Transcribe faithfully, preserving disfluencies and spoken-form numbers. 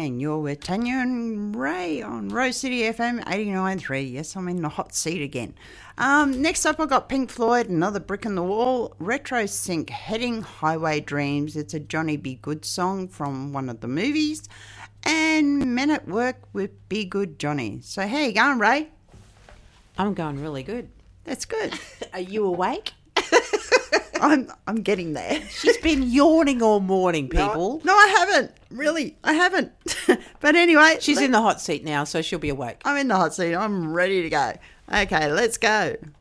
and you're with Tanya and Ray on Rose City F M eighty-nine point three. Yes, I'm in the hot seat again. Um, next up, I've got Pink Floyd, Another Brick in the Wall, Retro Sync, Heading Highway Dreams. It's a Johnny B. Good song from one of the movies. And Men at Work with Be Good Johnny. So how you going, Ray? I'm going really good. That's good. Are you awake? I'm I'm getting there. She's been yawning all morning, people. No, no I haven't. Really, I haven't. But anyway. She's let- in the hot seat now, so she'll be awake. I'm in the hot seat. I'm ready to go. Okay, let's go.